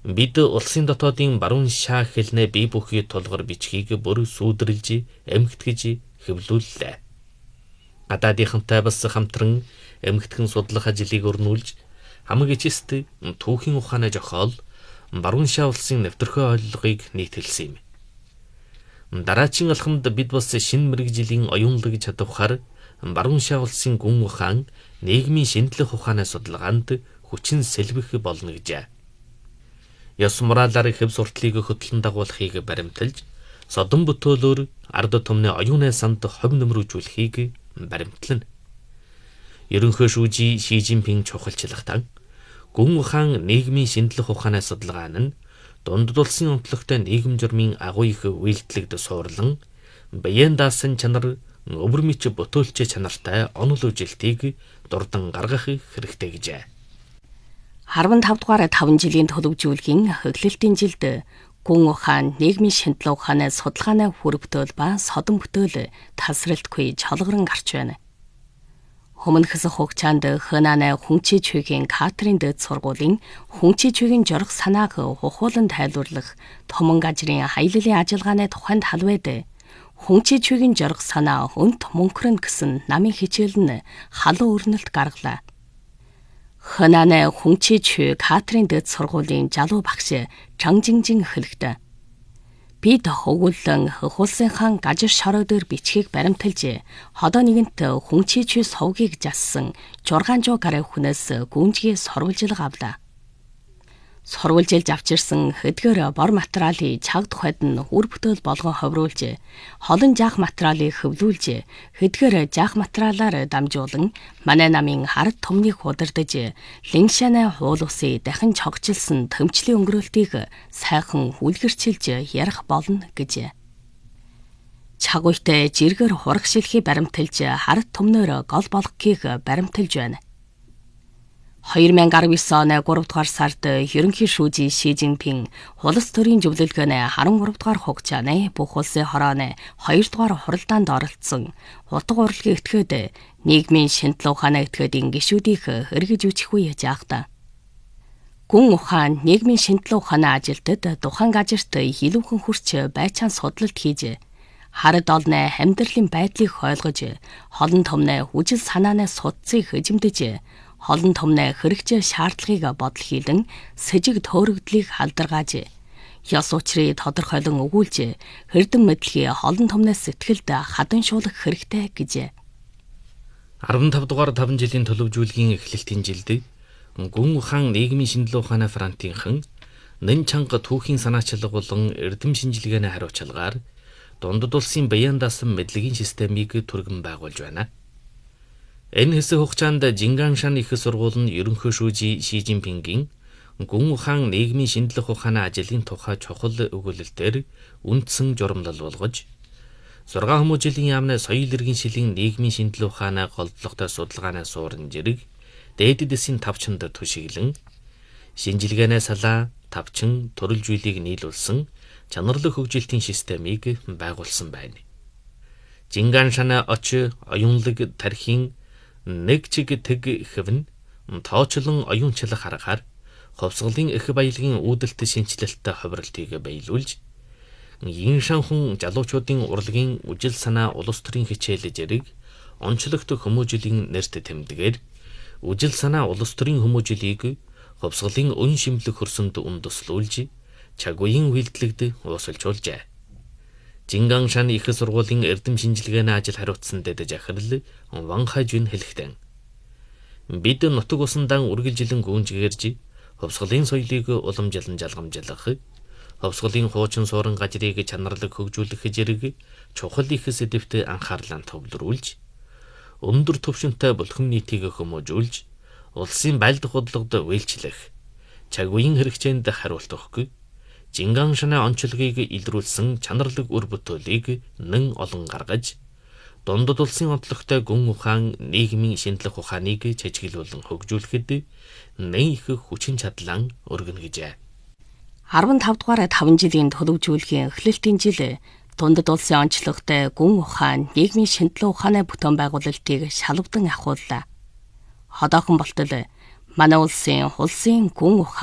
Бид улсын дотоодын баруун шаа хэлнэ бие бүхий тулгар бичгийг бүр сүйдрлж, эмхтгэж хэвлүүллээ. Гадаадынхантай бас хамтран эмхтгэн судлах ажлыг өрнүүлж, хамаг ичэст түүхийн ухаанаа жохоол баруун шаа улсын нэвтэрхүй ойлгогыг нийтэлсэн юм. Дараагийн алхамд бид бас шинэ мэрэгжлийн оюунлаг чадвараар баруун шаа улсын гүн ухаан, нийгмийн шинжлэх ухааны судалгаанд хүчин сэлбэх болно гэжээ. Ёс моралаар хэв суртлыг хөтлөн дагуулахыг баримталж, содон бүтөөлөөр ард түмний оюуны санд хувь нэмрүүжүүлэхийг баримтлана. Ерөнхий шүүжий Ши Жинпинг чухалчлагтан гүн ухаан нийгмийн шинжлэх ухааны судалгаа нь дундад улсын онцлогтой нийгэм журмын агуу их үйлдэлд суурлан баян даасан чанар өвөр мэч бүтөөлч чанартай онол үжилтийг дурдан гаргах хэрэгтэй гэжээ. 15 дугаар 5 жилийн төлөвжүүлгийн хөглөлтийн жилд гүн ухаан, нийгмийн шинжлэх ухааны судалгааны хүрбөтөл ба содон бүтээл тасралтгүй чолгорон гарч байна. Өмнөхс хугацаанд Хэнанай хүнчи чөгийн Катрин дэд сургуулийн хүнчи чөгийн жорох санааг ухуулан тайлбарлах томон гажрын хаяллын ажиллагааны тухайд халвайд хүнчи чөгийн жорох санаа өнт мөнхрөн гэсэн намын хичээл нь халуун өрнөлт гаргалаа. Хэнанай хүнчи чө Катрин дэд сургуулийн залуу багш Чан Жинжин хэлэхдээ бид хөвгөлөн хулсынхан гажир шороо дээр бичгийг баримталж hodoo нэгэнт хүнчи чө сувгийг зассан 600 гаруй хүнээс гүнжгий сурвалжилга авлаа. Сурвалжилж авчирсан хэдгээр бор материалын цаг тухайд нь үр бүтээл болгон ховруулж, холон жаах материалыг хөвлүүлж, хэдгээр жаах материалаар дамжуулан манай намын хард түмнийг удирдах Линшанай хуул усын дахин чогжилсан төмчлийн өнгөрөөлтийг сайхан үлгэрчилж ярих болно гэж. Чагуйтай жиргэр хурагшилхийг баримталж хард түмнөр гол болгохыг баримталж байна. 2019 оны 3 дугаар сард ерөнхий шүүжий Ши Жинпинг улс төрийн зөвлөлгөөний 13 дугаар хугацааны бүх улсын хорооны 2 дугаар хуралдаанд оролцсон утга урлагийн этгээд нийгмийн шинжлэх ухааны этгээдийн гишүүдийг эргэж үүсэх үе жаахта. Гүн ухаан нийгмийн шинжлэх ухааны ажилтад тухайн газарт илүүхэн хүрч байцаан судлалт хийж хард олны амьдралын байдлыг ойлгож, холон томны үжил санааны судцыг хөжимдөж, холон томны хэрэгжээ шаардлагыг бодол хийлэн сэжиг төөрөгдлийг халдаргааж, ёс учрыг тодорхойлон өгүүлж, хэрдэн мэдлэгийг холон томноос сэтгэлд хадан шуулах хэрэгтэй гэж. 15 дугаар 5 жилийн төлөвжүүлгийн эхлэлтийн жилд гүн ухаан нийгмийн шинжлэх ухааны фронтынхан нэн чанга түүхийн санаачлаг болон эрдэм шинжилгээний хариуцлагаар дундад улсын баян даасан мэдлэгийн системийг түргэн байгуулж байна. Энэ хэсэг хугацаанд Жингаngshan их сургууль нь ерөнхий шүүжий Ши Жинпингийн гүн ухаан нийгмийн шинжлэх ухааны ажлын тухай чухал өгүүлэлтээр үндсэн журамлал болгож, 6 хүмүүжлийн яамны соёл иргэн шилийн нийгмийн шинжлэх ухааны голдлоготой судалгааны суурин жирэг дээдэд эсийн тавчанд түшиглэн, шинжилгээний салаа, тавчин, төрөлж үйлийг нийлүүлсэн чанарлаг хөгжилтийн системийг байгуулсан байна. Жингаngshan оч оюунлаг тархийн нэг чиг тэг хэвэн тоочлон оюунчлах харахаар хувьсгалын их баялагын үүдэлт шинжилэлттэй хувирлтыг баялуулж, Йиншанхун залуучуудын урлагийн үжил санаа улс төрийн хичээл зэрэг онцлогт хүмүүжлийн нэрт тэмдэгээр үжил санаа улс төрийн хүмүүжлийг хувьсгалын өн шимлэх хөрсөнд үндэслүүлж, чагуйн үйлдэлд уусалжуулжээ. Жингаngshan их сургуулийн эрдэм шинжилгээний ажил хариуцсан дэд жахирл Ван Хайжун хэлэхдээ бид нутаг усан-дан үргэлжилэн гүнжгээрж хувьсгалын соёлыг уламжлан жалгамжлах, хувьсгалын хуучин суурин газрыг чанарлаг хөгжүүлэх зэрэг чухал их сэдвт анхаарлаа төвлөрүүлж, өндөр түвшинтэй булхим нийтийг хүмүүжүүлж, улсын байлдах бодлогод үйлчлэх, чагуйн хэрэгцээнд хариулт өгөх, Жингаngshan-ы онцлогийг илрүүлсэн чанарлаг үр бүтээлийг нэн олон гаргаж, дундад улсын онцлогтой гүн ухаан нийгмийн шинжлэх ухааныг чижиглүүлэн хөгжүүлэхэд нэн их хүчин чадлан өргөнө гэжээ. 15 дугаар 5 жилийн төлөвжүүлгийн эхлэлтийн жил дундад улсын онцлогтой гүн ухаан нийгмийн шинжлэх ухааны бүтээн байгуулалтыг шалвдан ахууллаа. Одоохон болтол манай улсын гүн ухаан